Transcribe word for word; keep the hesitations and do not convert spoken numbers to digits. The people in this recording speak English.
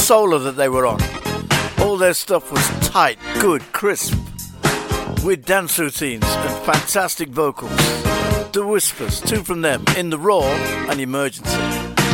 Solar that they were on. All their stuff was tight, good, crisp, with dance routines and fantastic vocals. The Whispers, two from them, In the Raw and Emergency.